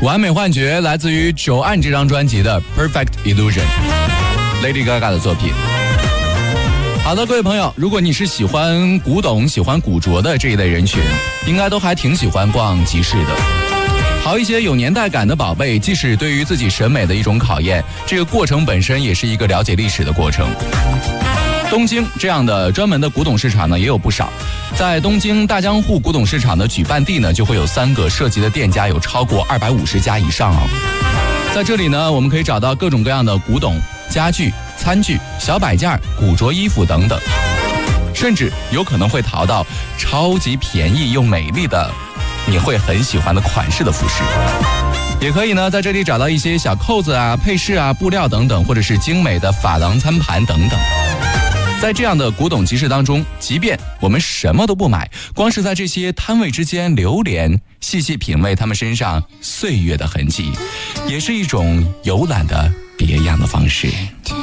完美幻觉来自于久岸这张专辑的 Perfect Illusion，Lady Gaga 的作品。好的，各位朋友，如果你是喜欢古董、喜欢古着的这一类人群，应该都还挺喜欢逛集市的。好一些有年代感的宝贝，即使对于自己审美的一种考验，这个过程本身也是一个了解历史的过程。东京这样的专门的古董市场呢也有不少，在东京大江户古董市场的举办地呢，就会有3个涉及的店家，有超过250家以上哦。在这里呢，我们可以找到各种各样的古董、家具、餐具、小摆件、古着衣服等等，甚至有可能会淘到超级便宜又美丽的你会很喜欢的款式的服饰。也可以呢在这里找到一些小扣子啊、配饰啊、布料等等，或者是精美的珐琅餐盘等等。在这样的古董集市当中，即便我们什么都不买，光是在这些摊位之间流连，细细品味他们身上岁月的痕迹，也是一种游览的别样的方式。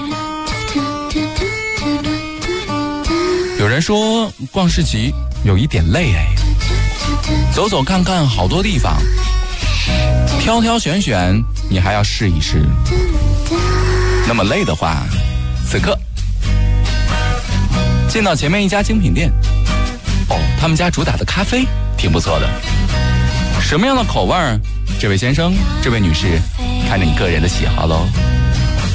有人说逛市集有一点累走走看看好多地方，挑挑选选你还要试一试。那么累的话，此刻进到前面一家精品店，他们家主打的咖啡挺不错的。什么样的口味儿？这位先生，这位女士，看着你个人的喜好喽。